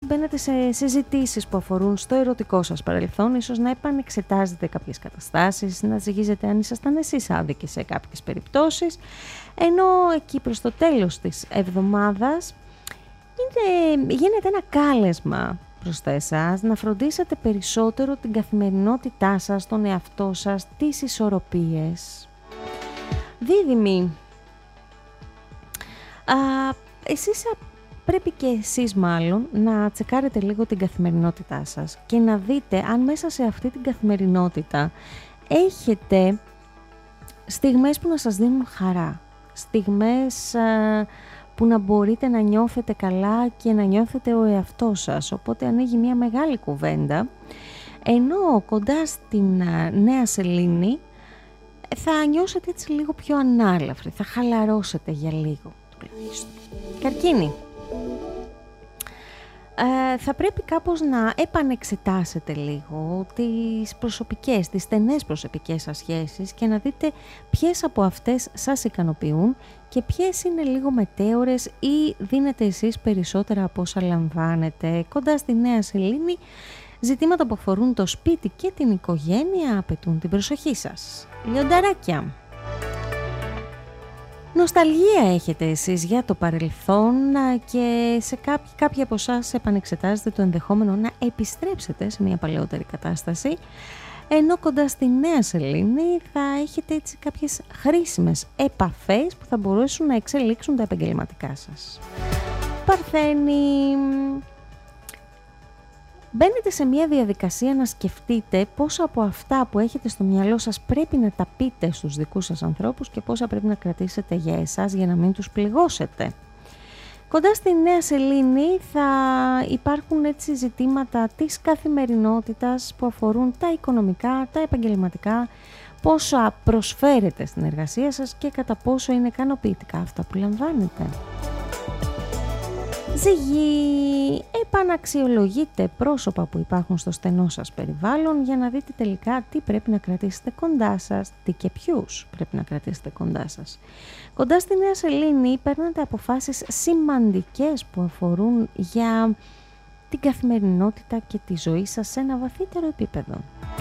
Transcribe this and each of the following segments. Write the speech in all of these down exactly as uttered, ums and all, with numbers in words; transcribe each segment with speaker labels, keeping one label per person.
Speaker 1: μπαίνετε σε συζητήσεις που αφορούν στο ερωτικό σας παρελθόν, ίσως να επανεξετάζετε κάποιες καταστάσεις, να ζυγίζετε αν ήσασταν εσείς άδικοι σε κάποιες περιπτώσεις, ενώ εκεί προς το τέλος της εβδομάδας είναι, γίνεται ένα κάλεσμα προς τα εσάς να φροντίσετε περισσότερο την καθημερινότητά σας, τον εαυτό σας, τις ισορροπίες. Δίδυμοι, α, εσείς πρέπει και εσείς μάλλον να τσεκάρετε λίγο την καθημερινότητά σας και να δείτε αν μέσα σε αυτή την καθημερινότητα έχετε στιγμές που να σας δίνουν χαρά, στιγμές α, που να μπορείτε να νιώθετε καλά και να νιώθετε ο εαυτός σας. Οπότε ανοίγει μια μεγάλη κουβέντα, ενώ κοντά στην α, νέα σελήνη θα νιώσετε έτσι λίγο πιο ανάλαφροι, θα χαλαρώσετε για λίγο τουλάχιστον. Καρκίνη. Ε, θα πρέπει κάπως να επανεξετάσετε λίγο τις προσωπικές, τις στενές προσωπικές σας σχέσεις και να δείτε ποιες από αυτές σας ικανοποιούν και ποιες είναι λίγο μετέωρες ή δίνετε εσείς περισσότερα από όσα λαμβάνετε. Κοντά στη νέα σελήνη, ζητήματα που αφορούν το σπίτι και την οικογένεια απαιτούν την προσοχή σας. Λιονταράκια. Νοσταλγία έχετε εσείς για το παρελθόν και σε κάποιοι, κάποιοι από εσάς επανεξετάζετε το ενδεχόμενο να επιστρέψετε σε μια παλαιότερη κατάσταση, ενώ κοντά στη νέα σελήνη θα έχετε έτσι κάποιες χρήσιμες επαφές που θα μπορέσουν να εξελίξουν τα επαγγελματικά σας. Παρθένη. Μπαίνετε σε μια διαδικασία να σκεφτείτε πόσα από αυτά που έχετε στο μυαλό σας πρέπει να τα πείτε στους δικούς σας ανθρώπους και πόσα πρέπει να κρατήσετε για εσάς για να μην τους πληγώσετε. Κοντά στη νέα σελήνη θα υπάρχουν έτσι ζητήματα της καθημερινότητας που αφορούν τα οικονομικά, τα επαγγελματικά, πόσα προσφέρετε στην εργασία σας και κατά πόσο είναι ικανοποιητικά αυτά που λαμβάνετε. Ζυγή, επαναξιολογείτε πρόσωπα που υπάρχουν στο στενό σας περιβάλλον για να δείτε τελικά τι πρέπει να κρατήσετε κοντά σας, τι και ποιους πρέπει να κρατήσετε κοντά σας. Κοντά στη νέα σελήνη παίρνετε αποφάσεις σημαντικές που αφορούν για την καθημερινότητα και τη ζωή σας σε ένα βαθύτερο επίπεδο.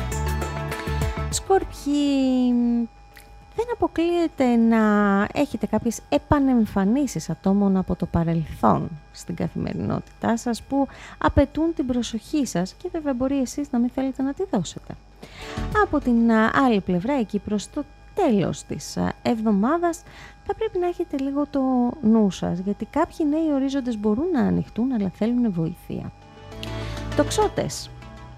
Speaker 1: Σκορπιοί, δεν αποκλείεται να έχετε κάποιες επανεμφανίσεις ατόμων από το παρελθόν στην καθημερινότητά σας που απαιτούν την προσοχή σας και βέβαια μπορεί εσείς να μην θέλετε να τη δώσετε. Από την άλλη πλευρά, εκεί προς το τέλος της εβδομάδας, θα πρέπει να έχετε λίγο το νου σας, γιατί κάποιοι νέοι ορίζοντες μπορούν να ανοιχτούν αλλά θέλουν βοήθεια. Τοξότες.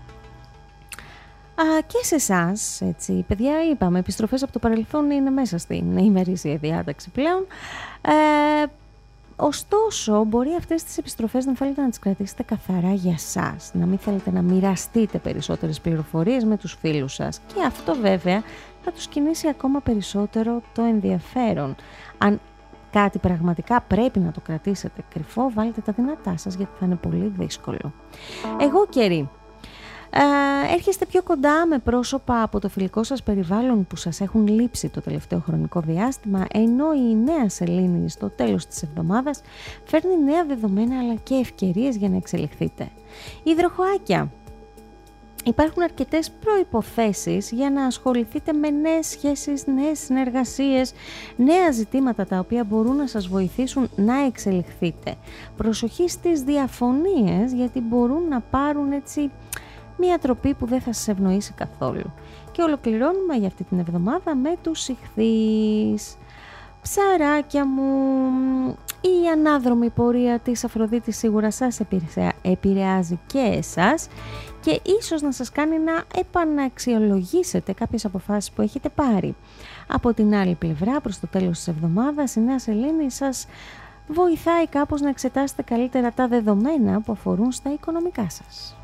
Speaker 1: Α, και σε εσάς, έτσι, παιδιά, είπαμε, επιστροφές από το παρελθόν είναι μέσα στην ημερήσια διάταξη πλέον. Ε, ωστόσο, μπορεί αυτές τις επιστροφές να θέλετε να τις κρατήσετε καθαρά για σας, να μην θέλετε να μοιραστείτε περισσότερες πληροφορίες με τους φίλους σας. Και αυτό βέβαια θα τους κινήσει ακόμα περισσότερο το ενδιαφέρον. Αν κάτι πραγματικά πρέπει να το κρατήσετε κρυφό, βάλτε τα δυνατά σας, γιατί θα είναι πολύ δύσκολο. Εγώ καιρή. Uh, έρχεστε πιο κοντά με πρόσωπα από το φιλικό σας περιβάλλον που σας έχουν λείψει το τελευταίο χρονικό διάστημα, ενώ η νέα σελήνη στο τέλος της εβδομάδας φέρνει νέα δεδομένα αλλά και ευκαιρίες για να εξελιχθείτε. Υδροχοάκια. Υπάρχουν αρκετές προϋποθέσεις για να ασχοληθείτε με νέες σχέσεις, νέες συνεργασίες, νέα ζητήματα τα οποία μπορούν να σας βοηθήσουν να εξελιχθείτε. Προσοχή στις διαφωνίες, γιατί μπορούν να πάρουν έτσι μια τροπή που δεν θα σας ευνοήσει καθόλου. Και ολοκληρώνουμε για αυτή την εβδομάδα με τους Ιχθύς. Ψαράκια μου, η ανάδρομη πορεία της Αφροδίτης σίγουρα σας επηρεάζει και εσάς και ίσως να σας κάνει να επαναξιολογήσετε κάποιες αποφάσεις που έχετε πάρει. Από την άλλη πλευρά, προς το τέλος της εβδομάδας, η νέα σελήνη σας βοηθάει κάπως να εξετάσετε καλύτερα τα δεδομένα που αφορούν στα οικονομικά σας.